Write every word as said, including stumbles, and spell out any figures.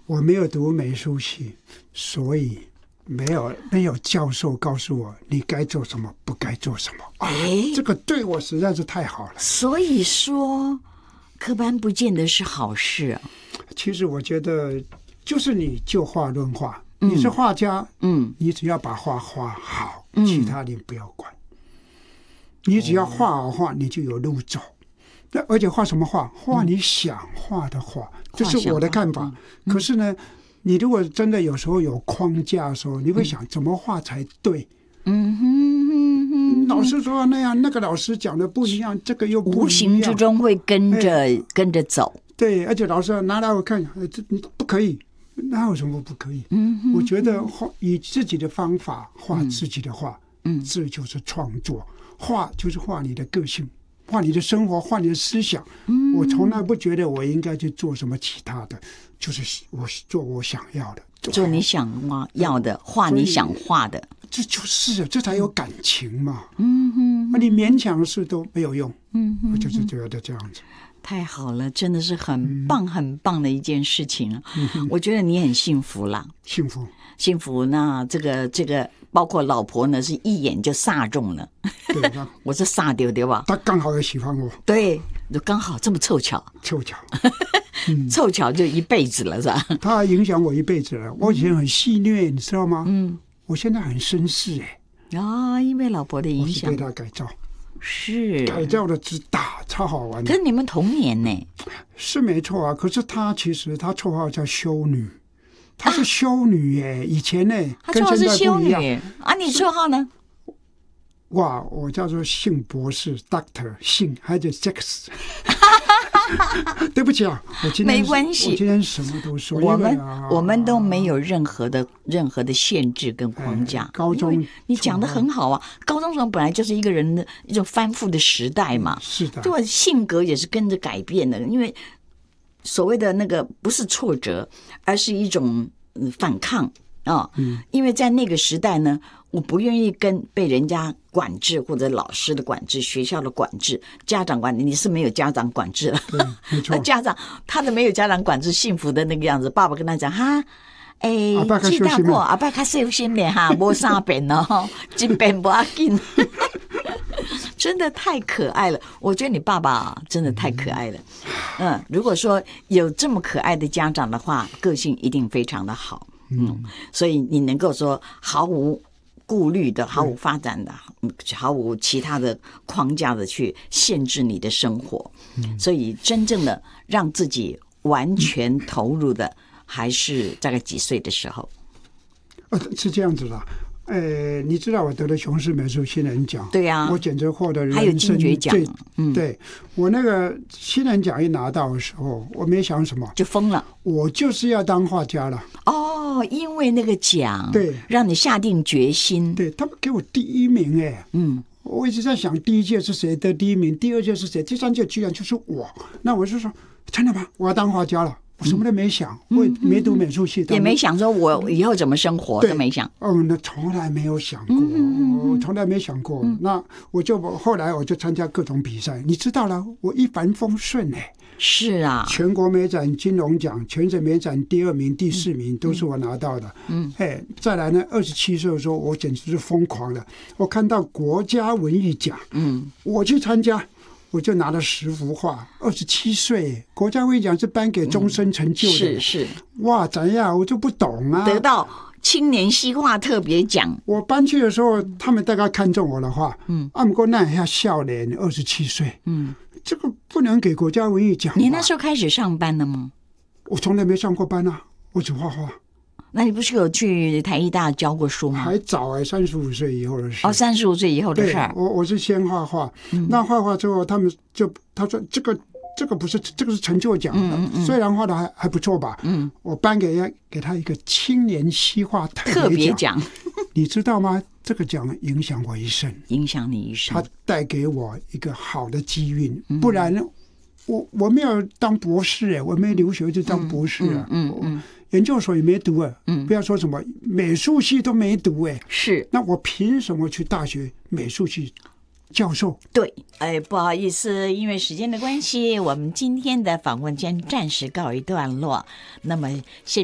我没有读美术系，所以没有没有教授告诉我你该做什么，不该做什么。啊，这个对我实在是太好了。 所以说，科班不见得是好事啊。 其实我觉得，就是你就画论画，嗯、你是画家，嗯，你只要把画画好，嗯、其他你不要管。你只要画好画，你就有路走。那而且画什么画？画你想画的画，嗯、这是我的看法。嗯、可是呢，你如果真的有时候有框架的时候，你会想怎么画才对？嗯哼哼哼，老师说那样，那个老师讲的不一样，这个又不一样， 无形之中会跟着、哎、跟着走。 对，而且老师拿来我看，这不可以，那有什么不可以？嗯哼，我觉得画以自己的方法画自己的画，嗯，这就是创作。画就是画你的个性，画你的生活，画你的思想。嗯，我从来不觉得我应该去做什么其他的，就是我做我想要的， 做你想要的，画你想画的。 这就是这才有感情嘛。嗯哼，那你勉强的事都没有用。嗯哼，我就是觉得这样子。 太好了，真的是很棒、嗯、很棒的一件事情了。嗯、我觉得你很幸福啦， 幸福幸福。那这个这个，包括老婆呢，是一眼就煞中了。 对， 我是煞丢对吧？ 他刚好也喜欢我。 对，就刚好这么凑巧， 凑巧， 嗯、凑巧就一辈子了，是吧？ 他影响我一辈子了。我以前很戏谑，你知道吗？嗯，我现在很绅士哎。 啊、哦，因为老婆的影响， 我是被他改造。 是改造的之大，超好玩的。 可是你们同年呢？ 是没错啊。可是她其实她绰号叫修女，她是修女耶。啊、以前呢， 她绰号是修女啊。你绰号呢？ 哇，我叫做姓博士 ，Doctor 姓还有 Sex。对不起啊，我今天没关系， 我今天什么都说。 我们、啊、我们都没有任何的任何的限制跟框架。 哎、高中你讲的很好啊，高中时候本来就是一个人的一种翻覆的时代嘛。 是的， 对，性格也是跟着改变的，因为所谓的那个不是挫折，而是一种反抗啊、哦。嗯，因为在那个时代呢。我不愿意跟被人家管制，或者老师的管制、学校的管制、家长管制。你是没有家长管制了， 对，没错。 家长他的没有家长管制，幸福的那个样子。爸爸跟他讲哈，哎，记大过，阿爸较小心点哈，无三遍哦，一遍不要紧。真的太可爱了，我觉得你爸爸真的太可爱了。嗯，如果说有这么可爱的家长的话，个性一定非常的好。嗯，所以你能够说毫无顾虑的、毫无发展的、毫无其他的框架的去限制你的生活，嗯、所以真正的让自己完全投入的，还是大概几岁的时候？ 呃，是这样子的。呃，你知道我得了琼斯美术新人奖， 对呀、啊， 我简直获得人生还有金爵奖。 嗯，对，我那个新人奖一拿到的时候，我没想什么， 就疯了， 我就是要当画家了。 哦，因为那个奖， 对， 让你下定决心。 对，他们给我第一名，哎，嗯，我一直在想，第一届是谁得第一名，第二届是谁，第三届居然就是我。那我就说，真的吗？我要当画家了。我什么都没想，嗯、我也没读美术系， 也没想说我以后怎么生活，都没想。 哦，那从来没有想过，嗯嗯、我从来没想过。嗯、那我就后来我就参加各种比赛，你知道了，我一帆风顺哎。 是啊， 全国美展金龙奖、全省美展第二名、第四名、嗯、都是我拿到的。嗯，哎，再来呢，二十七岁的时候，我简直是疯狂了。我看到国家文艺奖，嗯，我去参加。我就拿了十幅画，二十七岁，国家文艺奖是颁给终身成就的， 嗯、是是， 哇，怎样？我就不懂啊。 得到青年西画特别奖， 我搬去的时候，他们大概看中我的画，嗯，啊，不过那一下笑脸，二十七岁，嗯，这个不能给国家文艺奖。 你那时候开始上班了吗？ 我从来没上过班啊，我只画画。 那你不是有去台艺大教过书吗？ 还早哎、欸，三十五岁以后的事。 哦，三十五岁以后的事儿。 我我是先画画，嗯、那画画之后，他们就他说这个这个不是这个是成就奖，嗯嗯嗯虽然画的还还不错吧，嗯，我颁给给他一个青年西画特别奖，你知道吗？这个奖影响我一生， 影响你一生， 它带给我一个好的机运，嗯、不然我我没有当博士哎，我没留学就当博士啊，嗯嗯。嗯嗯研究所也没读啊，嗯，不要说什么美术系都没读哎， 是， 那我凭什么去大学美术系教授？ 对，哎，不好意思，因为时间的关系，我们今天的访问先暂时告一段落。那么现